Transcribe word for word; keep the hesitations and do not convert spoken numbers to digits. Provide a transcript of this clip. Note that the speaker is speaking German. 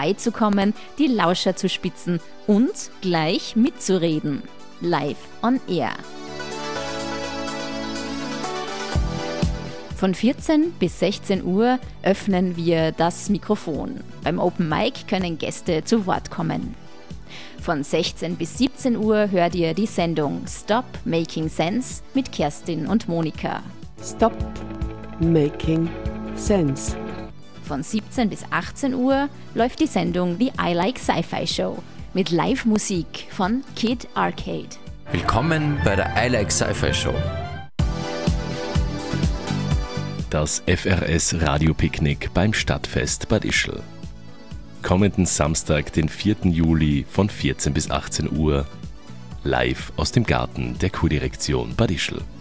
vorbeizukommen, die Lauscher zu spitzen und gleich mitzureden. Live on Air. Von vierzehn bis sechzehn Uhr öffnen wir das Mikrofon. Beim Open Mic können Gäste zu Wort kommen. Von sechzehn bis siebzehn Uhr hört ihr die Sendung Stop Making Sense mit Kerstin und Monika. Stop Making Sense. Von siebzehn bis achtzehn Uhr läuft die Sendung The I Like Sci-Fi Show mit Live-Musik von Kid Arcade. Willkommen bei der I Like Sci-Fi Show. Das F R S Radiopicknick beim Stadtfest Bad Ischl. Kommenden Samstag, den vierten Juli von vierzehn bis achtzehn Uhr, live aus dem Garten der Kurdirektion Bad Ischl.